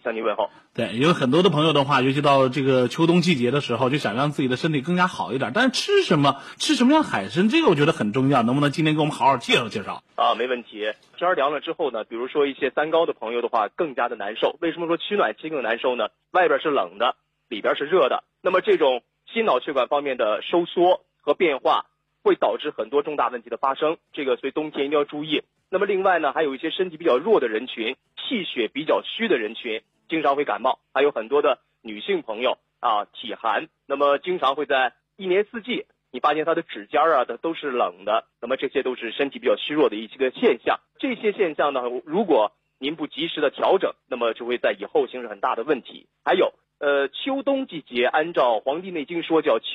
向您问候。 对，有很多的朋友的话，尤其到这个秋冬季节的时候，就想让自己的身体更加好一点。但是吃什么样海参，这个我觉得很重要。能不能今天给我们好好介绍介绍？ 没问题。天儿凉了之后呢，比如说一些三高的朋友的话，更加的难受。为什么说取暖期更难受呢？外边是冷的，里边是热的。那么这种心脑血管方面的收缩和变化，会导致很多重大问题的发生。这个所以冬天一定要注意。那么另外呢，还有一些身体比较弱的人群，气血比较虚的人群，经常会感冒。还有很多的女性朋友体寒，那么经常会在一年四季，你发现她的指尖都是冷的，那么这些都是身体比较虚弱的一些个现象。这些现象呢，如果您不及时的调整，那么就会在以后形成很大的问题。还有秋冬季节，按照《黄帝内经》说叫